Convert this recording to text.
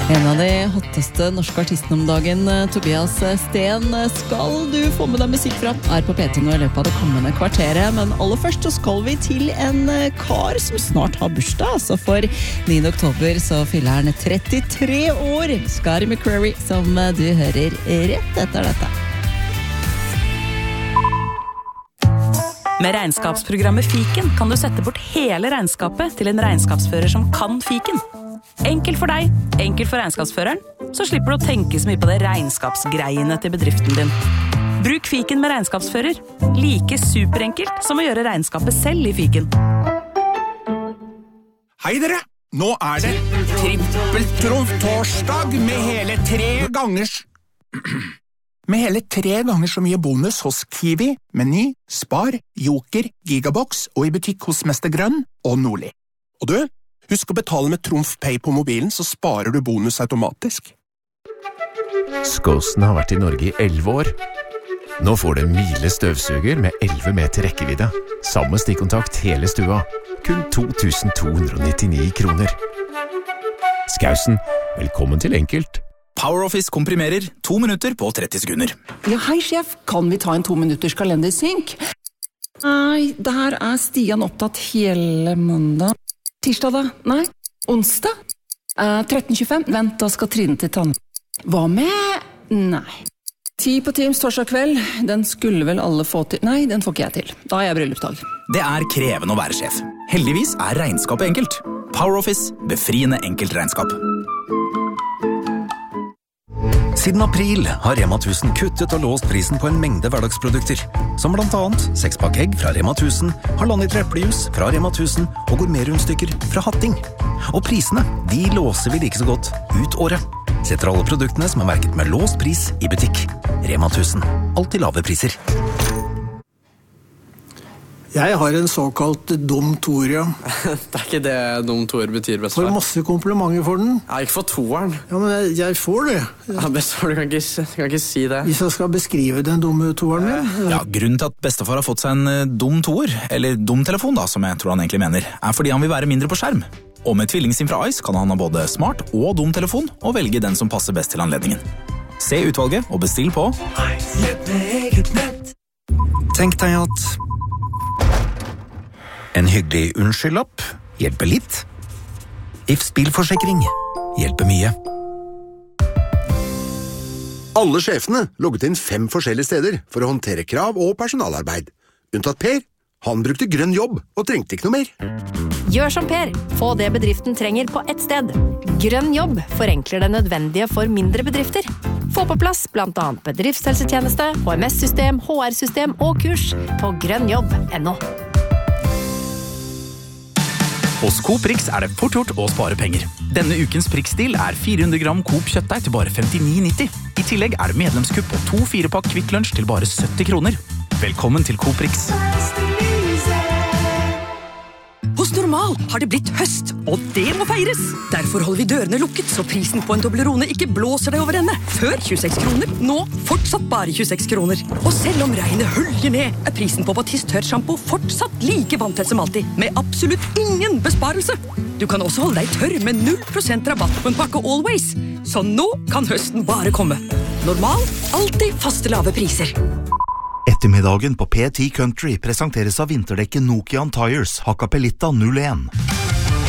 En av de hotteste norske artistene om dagen, Tobias Sten, skal du få med deg musikk fra, på P10 nå i løpet av det kommende kvarteret. Men aller først så skal vi til en kar som snart har bursdag. Altså for 9. oktober så fyller han 33 år. Scotty McCreery, som du hører rett etter dette. Med regnskapsprogrammet Fiken kan du sette bort hele regnskapet til en regnskapsfører som kan Fiken. Enkelt for deg, enkelt for regnskapsføreren, så slipper du å tenke så mye på det regnskapsgreiene til bedriften din. Bruk Fiken med regnskapsfører. Like superenkelt som å gjøre regnskapet selv i Fiken. Hei dere! Nå det trippeltrumf-torsdag med hele 3 ganger så mye bonus hos Kiwi, Meny, Spar, Joker, Gigabox og i butikk hos Mester Grønn og Nordli. Og du, husk å betale med Trumf Pay på mobilen, så sparer du bonus automatisk. Skåsen har vært i Norge i 11 år. Nå får du en Miele støvsuger med 11 meter rekkevidde. Samme stikkontakt hele stua. Kun 2299 kroner. Skausen, velkommen til Enkelt. PowerOffice komprimerer 2 minutter på 30 sekunder. Ja, hei sjef, kan vi ta en 2 minutters kalendersynk? Nei, der Stian opptatt hele mandag. Tirsdag da? Nei. Onsdag? 13.25? Vent, da skal Trine til tann. Hva med? Nei. 10 på Teams torsdag kveld. Den skulle vel alle få til. Nei, den får ikke jeg til. Da har jeg bryllupsdag. Det krevende å være sjef. Heldigvis regnskapet enkelt. PowerOffice, befriende enkelt regnskap. Siden april har Rema 1000 kuttet og låst prisen på en mengde hverdagsprodukter, som blant annet 6-pakk egg fra Rema 1000, 1,5 liter eplejus fra Rema 1000 og gourmetrundstykker fra Hatting. Og prisene, de låser vi like så godt ut året. Setter alle produktene som merket med låst pris i butikk. Rema 1000, alltid lave priser. Jeg har en såkalt dum toer, ja. Det ikke det dum toer betyr, bestefar. Får masse komplimenter for den. Ja, ikke for toeren. Ja, men jeg får det. Ja, bestefar, du kan ikke si det. Hvis jeg skal beskrive den dumme toeren min. Ja, grunnen til at bestefar har fått seg en dum toer, eller dum telefon da, som jeg tror han egentlig mener, fordi han vil være mindre på skjerm. Og med tvillingsim fra Ice kan han ha både smart og dum telefon, og velge den som passer best til anledningen. Se utvalget og bestill på Tenk deg at en hyggelig unnskyldlapp hjelper litt. Ifs bilforsikring hjelper mye. Alle sjefene logget inn 5 forskjellige steder for å håndtere krav og personalarbeid. Unntatt Per. Han brukte grønn jobb og trengte ikke noe mer. Gjør som Per. Få det bedriften trenger på ett sted. Grønn jobb forenkler det nødvendige for mindre bedrifter. Få på plass blant annet bedriftshelsetjeneste, HMS-system, HR-system og kurs på grønnjobb.no. Hos Coop Rix det fort gjort å spare penger. Denne ukens Prix-stil 400 gram Coop kjøttdeig til bare 59,90. I tillegg det medlemskupp på 2 4-pakk Kvikk Lunsj til bare 70 kroner. Velkommen til Coop Rix. Hos Normal har det blitt høst, og det må feires. Derfor holder vi dørene lukket, så prisen på en Toblerone ikke blåser deg over ende. Før 26 kroner, nå fortsatt bare 26 kroner. Og selv om regnet hølger ned, prisen på Batiste tørt shampoo fortsatt like vanntett som alltid, med absolutt ingen besparelse. Du kan også holde deg tørr med 0% rabatt på en pakke Always. Så nå kan høsten bare komme. Normal, alltid faste lave priser. Ettermiddagen på P10 Country presenteres av vinterdekken Nokian Tires Hakkapeliitta 01.